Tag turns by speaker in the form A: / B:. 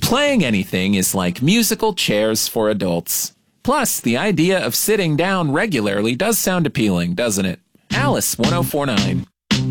A: Playing anything is like musical chairs for adults. Plus, the idea of sitting down regularly does sound appealing, doesn't it? Alice 1049.